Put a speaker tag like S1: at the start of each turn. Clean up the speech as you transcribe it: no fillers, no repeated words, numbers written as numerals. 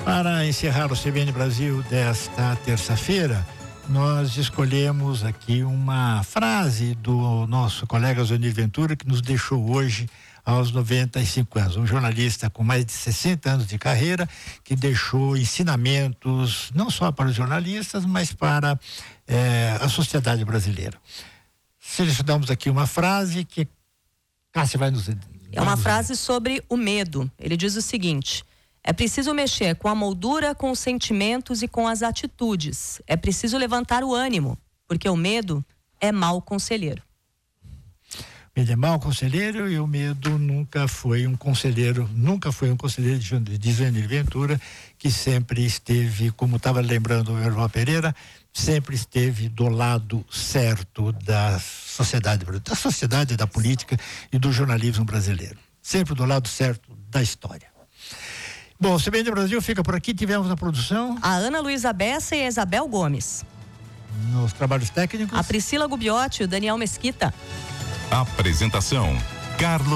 S1: Para encerrar o CBN Brasil desta terça-feira, nós escolhemos aqui uma frase do nosso colega Zonir Ventura, que nos deixou hoje aos 95 anos. Um jornalista com mais de 60 anos de carreira, que deixou ensinamentos não só para os jornalistas, mas para a sociedade brasileira. Selecionamos aqui uma frase que Cássia vai nos...
S2: É uma frase sobre o medo. Ele diz o seguinte: é preciso mexer com a moldura, com os sentimentos e com as atitudes. É preciso levantar o ânimo, porque o medo é mau conselheiro.
S1: Ele é mau conselheiro e o medo nunca foi um conselheiro de Zonir Ventura, que sempre esteve, como estava lembrando o Erval Pereira, sempre esteve do lado certo da sociedade, da política e do jornalismo brasileiro. Sempre do lado certo da história. Bom, o CBN Brasil fica por aqui. Tivemos na produção
S2: a Ana Luísa Bessa e a Isabel Gomes.
S1: Nos trabalhos técnicos,
S2: a Priscila Gubiotti e o Daniel Mesquita.
S3: Apresentação: Carlos